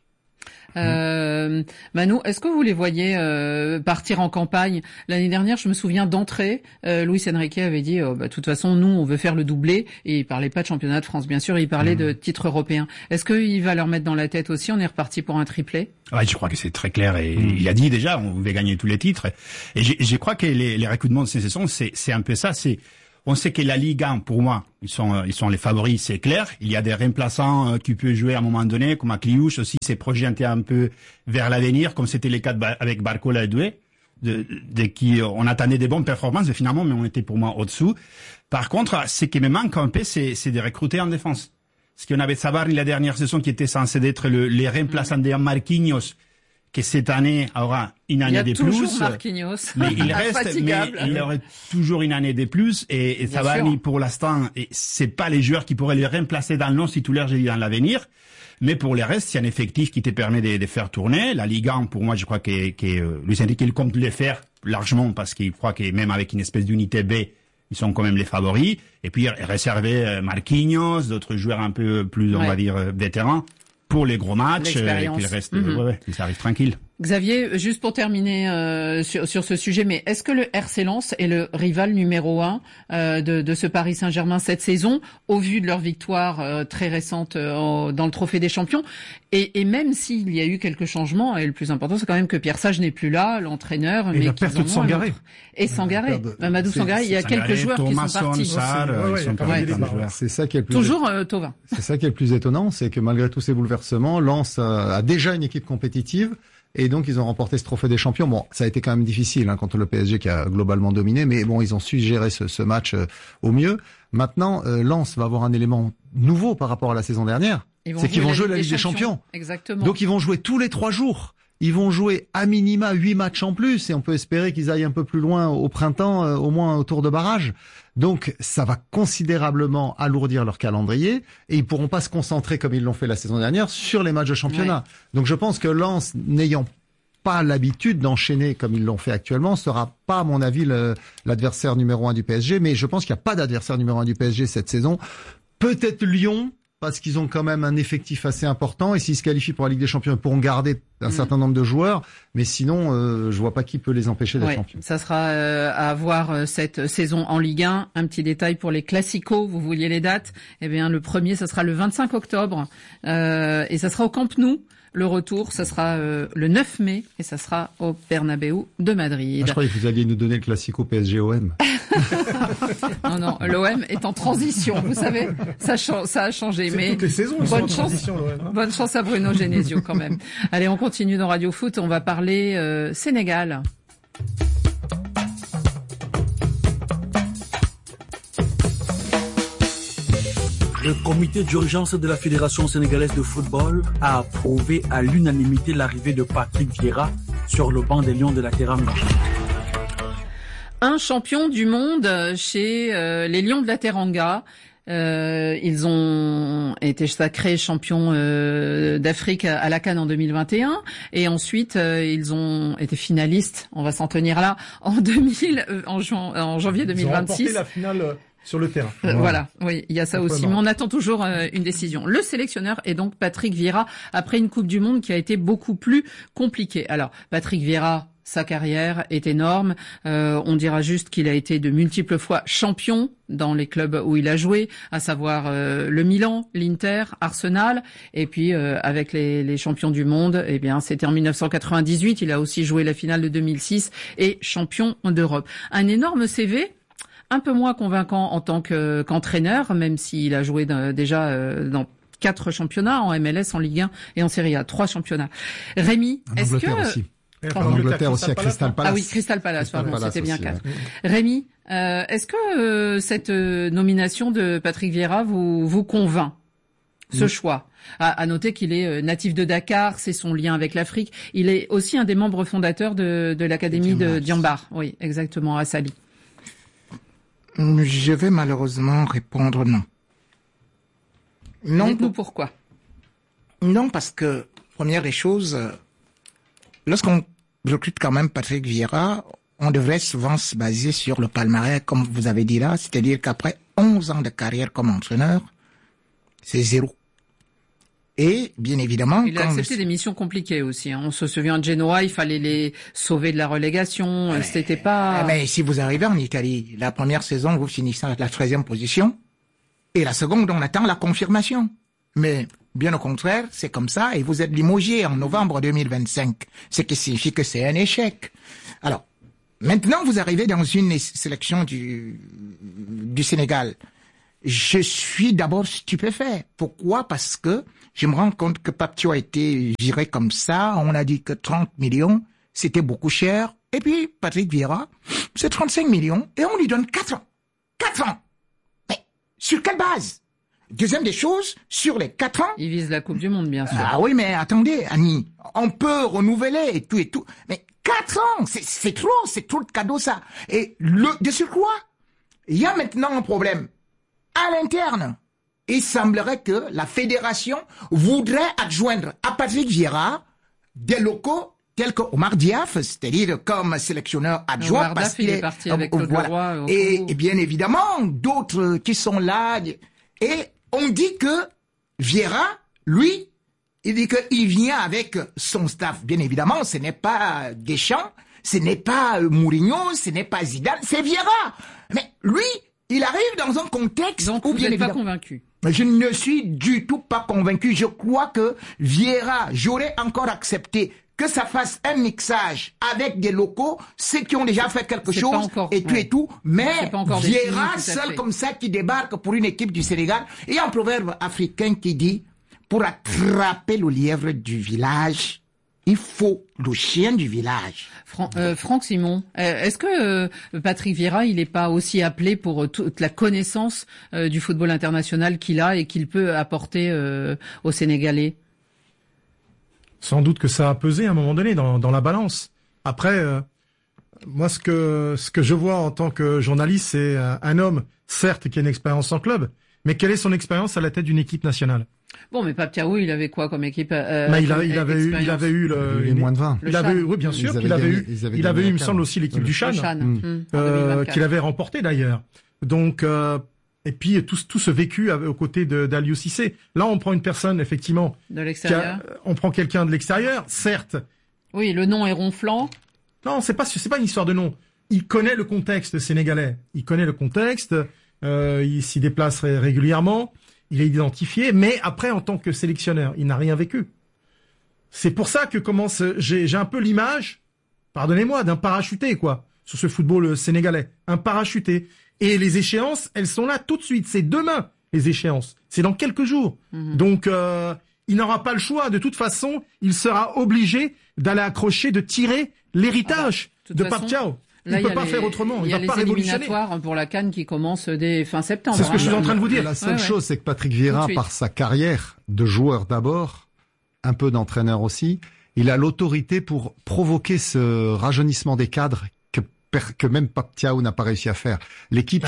[SPEAKER 1] Manu, est-ce que vous les voyez partir en campagne? L'année dernière, je me souviens d'entrée, Luis Enrique avait dit de toute façon, nous, on veut faire le doublé, et il parlait pas de championnat de France, bien sûr, il parlait de titre européen. Est-ce qu'il va leur mettre dans la tête aussi, on est reparti pour un triplé?
[SPEAKER 2] Ouais, je crois que c'est très clair, et il a dit déjà, on veut gagner tous les titres, et je crois que les recrutements de ces saisons, c'est un peu ça, on sait que la Ligue 1, pour moi, ils sont les favoris, c'est clair. Il y a des remplaçants qui peuvent jouer à un moment donné, comme Kliouche aussi, s'est projeté un peu vers l'avenir, comme c'était le cas avec Barcola et Doué. de qui on attendait des bonnes performances, finalement, mais on était pour moi au-dessous. Par contre, ce qui me manque un peu, c'est de recruter en défense. Parce qu'on avait Sabarni la dernière saison qui était censé être les remplaçants de Marquinhos, qui cette année aura une année de plus.
[SPEAKER 1] Il y a toujours Marquinhos.
[SPEAKER 2] Mais il reste, mais il aurait toujours une année de plus. Et Sabarni, pour l'instant, c'est pas les joueurs qui pourraient les remplacer dans le non titulaire, j'ai dit, dans l'avenir. Mais pour les restes, il y a un effectif qui te permet de faire tourner. La Ligue 1, pour moi, je crois que Luis Enrique, il compte le faire largement parce qu'il croit que même avec une espèce d'unité B, ils sont quand même les favoris. Et puis, réserver Marquinhos, d'autres joueurs un peu plus, on va dire, vétérans pour les gros matchs. Et puis le reste, ça arrive tranquille.
[SPEAKER 1] Xavier, juste pour terminer sur ce sujet, mais est-ce que le RC Lens est le rival numéro 1 de ce Paris Saint-Germain cette saison, au vu de leur victoire très récente dans le Trophée des Champions, et même s'il y a eu quelques changements, et le plus important, c'est quand même que Pierre Sage n'est plus là, l'entraîneur,
[SPEAKER 5] et
[SPEAKER 1] mais
[SPEAKER 5] la perte de Sangaré.
[SPEAKER 1] Et Sangaré, Mamadou Sangaré, il y a quelques joueurs qui sont partis.
[SPEAKER 4] C'est ça qui est le plus
[SPEAKER 1] toujours Thauvin.
[SPEAKER 4] C'est ça qui est le plus étonnant, c'est que malgré tous ces bouleversements, Lens a déjà une équipe compétitive. Et donc, ils ont remporté ce trophée des champions. Bon, ça a été quand même difficile contre le PSG qui a globalement dominé, mais bon, ils ont su gérer ce match au mieux. Maintenant, Lens va avoir un élément nouveau par rapport à la saison dernière. C'est qu'ils vont jouer la Ligue des Champions.
[SPEAKER 1] Exactement.
[SPEAKER 4] Donc, ils vont jouer tous les 3 jours. Ils vont jouer à minima 8 matchs en plus, et on peut espérer qu'ils aillent un peu plus loin au printemps, au moins au tour de barrage. Donc, ça va considérablement alourdir leur calendrier, et ils pourront pas se concentrer comme ils l'ont fait la saison dernière sur les matchs de championnat. Ouais. Donc, je pense que Lens, n'ayant pas l'habitude d'enchaîner comme ils l'ont fait actuellement, sera pas, à mon avis, l'adversaire numéro 1 du PSG, mais je pense qu'il n'y a pas d'adversaire numéro 1 du PSG cette saison. Peut-être Lyon, parce qu'ils ont quand même un effectif assez important, et s'ils se qualifient pour la Ligue des Champions, ils pourront garder un certain nombre de joueurs, mais sinon, je vois pas qui peut les empêcher d'être champions.
[SPEAKER 1] Ça sera à voir cette saison en Ligue 1. Un petit détail pour les classicos, vous vouliez les dates. Eh bien, le premier, ça sera le 25 octobre, et ça sera au Camp Nou. Le retour, ça sera le 9 mai, et ça sera au Bernabéu de Madrid.
[SPEAKER 4] Je croyais que vous alliez nous donner le classico PSG-OM.
[SPEAKER 1] Non, l'OM est en transition, vous savez, ça a changé.
[SPEAKER 5] C'est
[SPEAKER 1] mais
[SPEAKER 5] toutes les saisons, ils sont en transition, l'OM.
[SPEAKER 1] Bonne chance à Bruno Genesio quand même. Allez, on continue dans Radio Foot, on va parler Sénégal.
[SPEAKER 7] Le comité d'urgence de la Fédération sénégalaise de football a approuvé à l'unanimité l'arrivée de Patrick Vieira sur le banc des Lions de la Teranga.
[SPEAKER 1] Un champion du monde chez les Lions de la Teranga. Ils ont été sacrés champions d'Afrique à la CAN en 2021 et ensuite ils ont été finalistes, on va s'en tenir là, en janvier 2026. Ils ont
[SPEAKER 5] remporté la finale sur le terrain.
[SPEAKER 1] Voilà, oui, il y a ça aussi. Mais on attend toujours une décision. Le sélectionneur est donc Patrick Vieira après une Coupe du Monde qui a été beaucoup plus compliquée. Alors, Patrick Vieira, sa carrière est énorme. On dira juste qu'il a été de multiples fois champion dans les clubs où il a joué, à savoir le Milan, l'Inter, Arsenal, et puis avec les champions du monde, eh bien c'était en 1998. Il a aussi joué la finale de 2006 et champion d'Europe. Un énorme CV. Un peu moins convaincant en tant qu'entraîneur, même s'il a joué déjà dans 4 championnats, en MLS, en Ligue 1 et en Serie A, 3 championnats. Rémi, est-ce que...
[SPEAKER 4] Aussi. En Angleterre aussi, à Crystal Palace.
[SPEAKER 1] Ah oui, Crystal Palace, pardon, c'était bien 4. Rémi, est-ce que cette nomination de Patrick Vieira vous convainc, ce choix? À noter qu'il est natif de Dakar, c'est son lien avec l'Afrique. Il est aussi un des membres fondateurs de l'académie de Diambar. Oui, exactement, à Sali.
[SPEAKER 3] Je vais malheureusement répondre non. Non.
[SPEAKER 1] Dites-nous pourquoi.
[SPEAKER 3] Non, parce que, première des choses, lorsqu'on recrute quand même Patrick Vieira, on devrait souvent se baser sur le palmarès, comme vous avez dit là, c'est-à-dire qu'après 11 ans de carrière comme entraîneur, c'est 0. Et, bien évidemment...
[SPEAKER 1] Il a accepté des missions compliquées aussi. On se souvient de Genoa, il fallait les sauver de la relégation. C'était pas...
[SPEAKER 3] Mais si vous arrivez en Italie, la première saison, vous finissez à la 13e position. Et la seconde, on attend la confirmation. Mais, bien au contraire, c'est comme ça. Et vous êtes limogé en novembre 2025. Ce qui signifie que c'est un échec. Alors, maintenant, vous arrivez dans une sélection du Sénégal. Je suis d'abord stupéfait. Pourquoi? Parce que je me rends compte que Pape Thiaw a été viré comme ça. On a dit que 30 millions, c'était beaucoup cher. Et puis, Patrick Vieira, c'est 35 millions et on lui donne 4 ans. 4 ans. Mais sur quelle base? Deuxième des choses, sur les 4 ans...
[SPEAKER 1] Il vise la Coupe du Monde, bien sûr.
[SPEAKER 3] Ah oui, mais attendez, Annie, on peut renouveler et tout. Mais 4 ans, c'est trop de cadeaux, ça. Et de surcroît, il y a maintenant un problème. À l'interne, il semblerait que la fédération voudrait adjoindre à Patrick Vieira des locaux tels que Omar Diaf, c'est-à-dire comme sélectionneur adjoint.
[SPEAKER 1] Omar Diaf, il est parti avec Claude Leroy.
[SPEAKER 3] Et bien évidemment, d'autres qui sont là. Et on dit que Vieira, lui, il dit qu'il vient avec son staff. Bien évidemment, ce n'est pas Deschamps, ce n'est pas Mourinho, ce n'est pas Zidane, c'est Vieira. Mais lui, il arrive dans un contexte
[SPEAKER 1] donc
[SPEAKER 3] où
[SPEAKER 1] vous n'êtes pas convaincu.
[SPEAKER 3] Je ne suis du tout pas convaincu. Je crois que Vieira, j'aurais encore accepté que ça fasse un mixage avec des locaux, ceux qui ont déjà fait quelque chose, et tout, mais Vieira, seul comme ça, qui débarque pour une équipe du Sénégal. Il y a un proverbe africain qui dit, pour attraper le lièvre du village, il faut le chien du village.
[SPEAKER 1] Franck Simon, est-ce que Patrick Vieira, il n'est pas aussi appelé pour toute la connaissance du football international qu'il a et qu'il peut apporter aux Sénégalais?
[SPEAKER 5] Sans doute que ça a pesé à un moment donné dans la balance. Après, moi, ce que je vois en tant que journaliste, c'est un homme, certes, qui a une expérience en club, mais quelle est son expérience à la tête d'une équipe nationale?
[SPEAKER 1] Bon, mais Pape Thiaou, il avait quoi comme équipe?
[SPEAKER 5] Il avait eu
[SPEAKER 4] les moins de 20.
[SPEAKER 5] Oui, bien sûr. Il avait eu, il me semble aussi l'équipe du Chan, qu'il avait remporté d'ailleurs. Donc, et puis tout ce vécu aux côtés d'Aliou Cissé. Là, on prend une personne effectivement
[SPEAKER 1] de l'extérieur.
[SPEAKER 5] On prend quelqu'un de l'extérieur, certes.
[SPEAKER 1] Oui, le nom est ronflant.
[SPEAKER 5] Non, c'est pas une histoire de nom. Il connaît le contexte sénégalais. Il connaît le contexte. Il s'y déplace régulièrement. Il est identifié, mais après, en tant que sélectionneur, il n'a rien vécu. C'est pour ça que j'ai un peu l'image, pardonnez-moi, d'un parachuté, quoi, sur ce football sénégalais. Un parachuté. Et les échéances, elles sont là tout de suite. C'est demain, les échéances. C'est dans quelques jours. Donc, il n'aura pas le choix. De toute façon, il sera obligé d'aller accrocher, de tirer l'héritage de Pape Thiaou. Il ne peut pas faire autrement. Il ne va pas révolutionner.
[SPEAKER 1] Il y a les éliminatoires pour la CAN qui commencent dès fin septembre.
[SPEAKER 5] C'est ce que je suis en train de vous dire.
[SPEAKER 4] La seule chose, c'est que Patrick Vieira, par sa carrière de joueur d'abord, un peu d'entraîneur aussi, il a l'autorité pour provoquer ce rajeunissement des cadres que même Pape Thiaou n'a pas réussi à faire. L'équipe,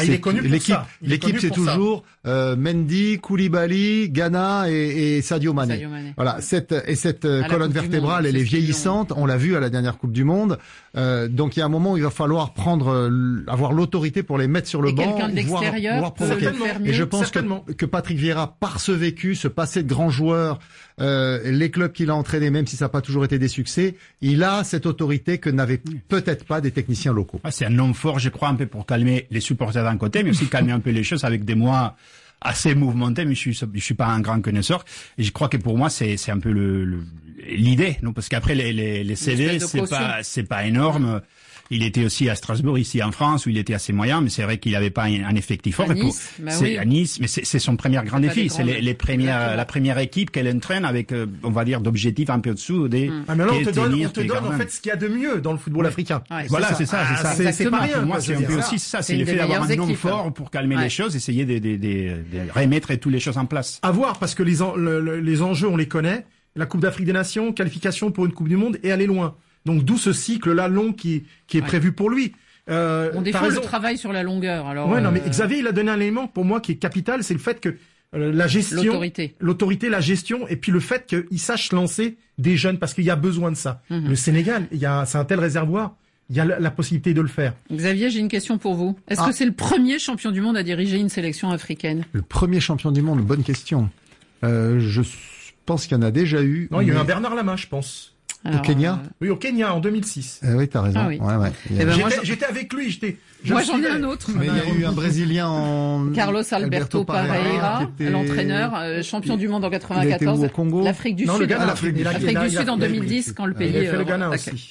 [SPEAKER 4] c'est toujours Mendy, Koulibaly, Ghana et Sadio Mané. Voilà, cette colonne vertébrale, elle est vieillissante. On l'a vu à la dernière Coupe du Monde. Donc il y a un moment où il va falloir avoir l'autorité pour les mettre sur le banc,
[SPEAKER 1] quelqu'un de l'extérieur,
[SPEAKER 4] provoquer. Et je pense que Patrick Vieira, par ce vécu, ce passé de grand joueur, les clubs qu'il a entraînés, même si ça n'a pas toujours été des succès, il a cette autorité que n'avaient peut-être pas des techniciens locaux.
[SPEAKER 2] C'est un homme fort, je crois, un peu pour calmer les supporters d'un côté, mais aussi calmer un peu les choses avec des mois assez mouvementés. Mais je suis pas un grand connaisseur, et je crois que pour moi c'est un peu l'idée, non? Parce qu'après les CV, c'est pas énorme. Il était aussi à Strasbourg, ici en France, où il était assez moyen, mais c'est vrai qu'il n'avait pas un effectif fort.
[SPEAKER 1] À Nice,
[SPEAKER 2] à Nice, mais c'est son premier grand défi. C'est la première équipe qu'elle entraîne avec, on va dire, d'objectifs un peu au-dessous des.
[SPEAKER 5] Ah, mais là, on te donne en fait ce qu'il y a de mieux dans le football africain.
[SPEAKER 2] Ouais, voilà, c'est ça.
[SPEAKER 5] C'est pas rien.
[SPEAKER 2] Pour moi, c'est un peu aussi ça. C'est le fait d'avoir un homme fort pour calmer les choses, essayer de remettre toutes les choses en place.
[SPEAKER 5] À voir, parce que les enjeux, on les connaît. La Coupe d'Afrique des Nations, qualification pour une Coupe du Monde et aller loin. Donc d'où ce cycle-là long qui est prévu pour lui.
[SPEAKER 1] Des fois, le travail sur la longueur. Alors,
[SPEAKER 5] non, mais Xavier, il a donné un élément pour moi qui est capital, c'est le fait que la gestion, l'autorité, la gestion, et puis le fait qu'il sache lancer des jeunes, parce qu'il y a besoin de ça. Le Sénégal, c'est un tel réservoir, il y a la possibilité de le faire.
[SPEAKER 1] Xavier, j'ai une question pour vous. Est-ce que c'est le premier champion du monde à diriger une sélection africaine?
[SPEAKER 4] Le premier champion du monde, bonne question. Je pense qu'il y en a déjà eu.
[SPEAKER 5] Non, il y a eu un Bernard Lama, je pense.
[SPEAKER 4] Alors, au Kenya?
[SPEAKER 5] Oui, au Kenya, en 2006.
[SPEAKER 4] Oui, t'as raison.
[SPEAKER 1] Ah, oui.
[SPEAKER 4] Ouais.
[SPEAKER 5] J'étais avec lui,
[SPEAKER 1] moi, j'en ai un autre.
[SPEAKER 4] Mais il y a eu un Brésilien
[SPEAKER 1] Carlos Alberto Parreira, l'entraîneur, champion du monde en 94.
[SPEAKER 4] Au Congo.
[SPEAKER 1] L'Afrique du Sud. L'Afrique du Sud en 2010, quand le pays.
[SPEAKER 5] Il a fait le Ghana aussi.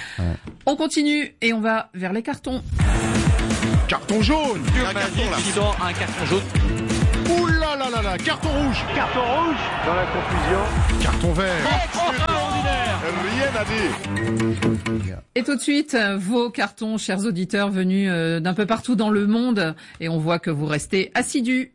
[SPEAKER 1] On continue et on va vers les cartons.
[SPEAKER 6] Carton jaune.
[SPEAKER 8] Un carton jaune.
[SPEAKER 6] Ouh là là là là, carton rouge.
[SPEAKER 8] Carton rouge.
[SPEAKER 6] Dans la confusion. Carton vert.
[SPEAKER 8] Extraordinaire.
[SPEAKER 9] Rien à dire.
[SPEAKER 1] Et tout de suite, vos cartons, chers auditeurs venus d'un peu partout dans le monde. Et on voit que vous restez assidus.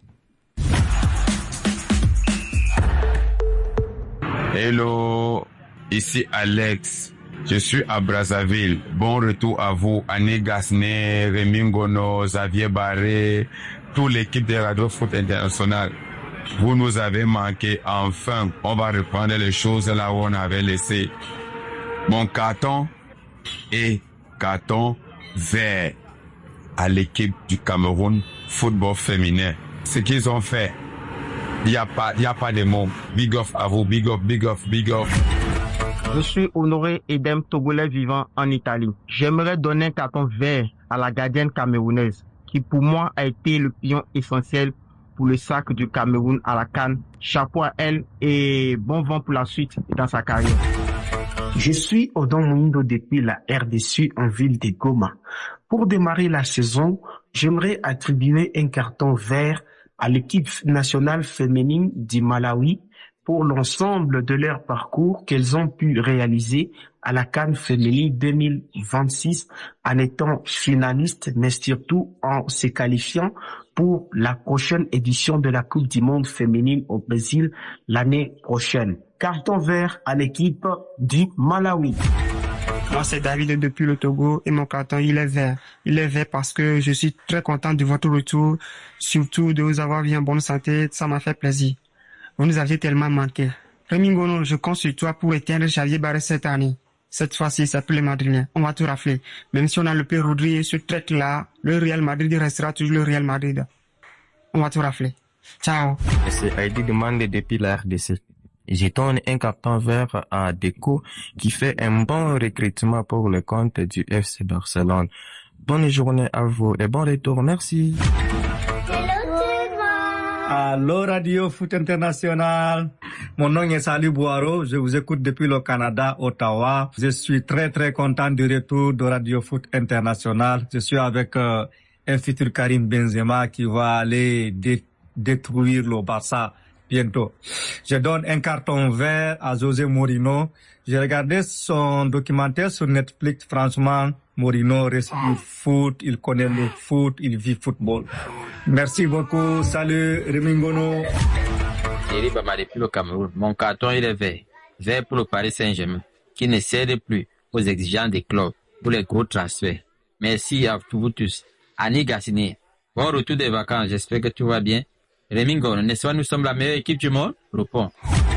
[SPEAKER 10] Hello, ici Alex. Je suis à Brazzaville. Bon retour à vous, Annie Gasné, Rémi Ngono, Xavier Barré, toute l'équipe de Radio Foot International. Vous nous avez manqué. Enfin, on va reprendre les choses là où on avait laissé. Mon carton est carton vert à l'équipe du Cameroun football féminin. Ce qu'ils ont fait, il y a pas de mots. Big off à vous, big off, big off, big off.
[SPEAKER 11] Je suis Honoré Edem, Togolais vivant en Italie. J'aimerais donner un carton vert à la gardienne camerounaise, qui pour moi a été le pion essentiel pour le sac du Cameroun à la CAN. Chapeau à elle et bon vent pour la suite dans sa carrière.
[SPEAKER 12] Je suis Odon Mounindo depuis la RDC en ville de Goma. Pour démarrer la saison, j'aimerais attribuer un carton vert à l'équipe nationale féminine du Malawi pour l'ensemble de leur parcours qu'elles ont pu réaliser à la CAN féminine 2026 en étant finalistes, mais surtout en se qualifiant pour la prochaine édition de la Coupe du Monde féminine au Brésil l'année prochaine. Carton vert à l'équipe du Malawi.
[SPEAKER 13] Moi, c'est David depuis le Togo et mon carton, il est vert. Il est vert parce que je suis très content de votre retour, surtout de vous avoir vu en bonne santé. Ça m'a fait plaisir. Vous nous aviez tellement manqué. Rémi Ngono, je compte sur toi pour éteindre Xavier Barré cette année. Cette fois-ci, c'est plus les Madrilènes. On va tout rafler. Même si on a le Père Rodri sur traite-là, le Real Madrid restera toujours le Real Madrid. On va tout rafler. Ciao.
[SPEAKER 14] C'est Heidi Demande depuis la RDC. Je donne un carton vert à Deco qui fait un bon recrutement pour le compte du FC Barcelone. Bonne journée à vous et bon retour. Merci.
[SPEAKER 15] Allô Radio Foot International. Mon nom est Salih Boiro. Je vous écoute depuis le Canada, Ottawa. Je suis très content du retour de Radio Foot International. Je suis avec un futur Karim Benzema qui va aller détruire le Barça bientôt. Je donne un carton vert à José Mourinho. J'ai regardé son documentaire sur Netflix. Franchement, Mourinho reste du foot, il connaît le foot, il vit football. Merci beaucoup. Salut, Rémi Ngono.
[SPEAKER 8] Thierry Baba depuis le Cameroun. Mon carton, il est vert. Vert pour le Paris Saint-Germain, qui ne cède plus aux exigences des clubs pour les gros transferts. Merci à vous tous. Annie Gassini, bon retour des vacances. J'espère que tout va bien. Rémi Ngono, n'est-ce pas, nous sommes la meilleure équipe du monde? Réponds.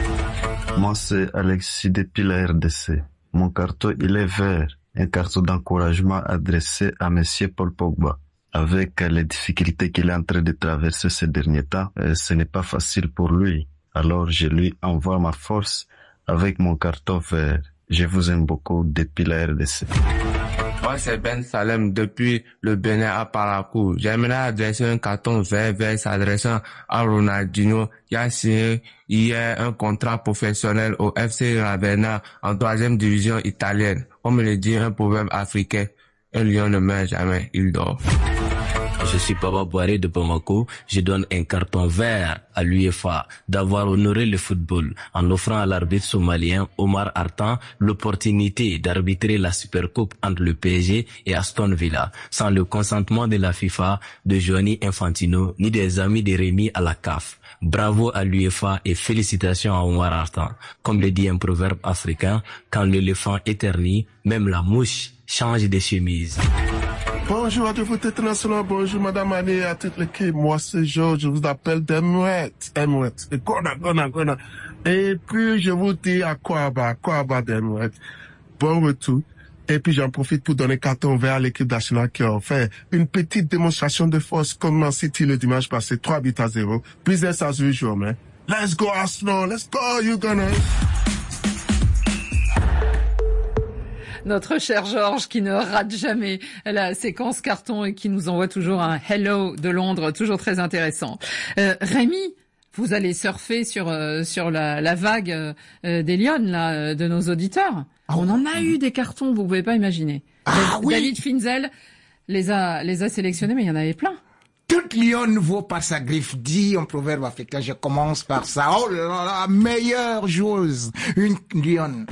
[SPEAKER 16] Moi, c'est Alexis depuis la RDC. Mon carton, il est vert. Un carton d'encouragement adressé à Monsieur Paul Pogba. Avec les difficultés qu'il est en train de traverser ces derniers temps, ce n'est pas facile pour lui. Alors, je lui envoie ma force avec mon carton vert. Je vous aime beaucoup depuis la RDC.
[SPEAKER 17] Moi, c'est Ben Salem depuis le Bénin à Parakou. J'aimerais adresser un carton vert s'adressant à Ronaldinho qui a signé hier un contrat professionnel au FC Ravenna en 3e division italienne. On me le dit, un proverbe africain. Un lion ne meurt jamais, il dort.
[SPEAKER 18] Je suis Papa Boiré de Bamako. Je donne un carton vert à l'UEFA d'avoir honoré le football en offrant à l'arbitre somalien Omar Artan l'opportunité d'arbitrer la Supercoupe entre le PSG et Aston Villa sans le consentement de la FIFA, de Gianni Infantino ni des amis de Rémi à la CAF. Bravo à l'UEFA et félicitations à Omar Artan. Comme le dit un proverbe africain, quand l'éléphant éternue, même la mouche change de chemise.
[SPEAKER 19] Bonjour Radio Foot International, bonjour Madame Annie, à toute l'équipe. Moi c'est Georges, je vous appelle d'Emouette. Et Gona. Et puis je vous dis à Kouaba d'Emouette. Bon retour. Et puis j'en profite pour donner carton vert à l'équipe nationale qui a fait une petite démonstration de force comme Man City le dimanche passé, 3-0. Business as usual, man. Let's go Arsenal, let's go you Gunners.
[SPEAKER 1] Notre cher Georges qui ne rate jamais la séquence carton et qui nous envoie toujours un hello de Londres, toujours très intéressant. Rémi, vous allez surfer sur la vague des Lions là, de nos auditeurs. On en a eu des cartons, vous pouvez pas imaginer.
[SPEAKER 3] Oui.
[SPEAKER 1] David Finzel les a sélectionnés, mais il y en avait plein.
[SPEAKER 3] Toute lionne vaut par sa griffe, dit un proverbe africain. Je commence par ça. Oh là là, meilleure joueuse, une lionne.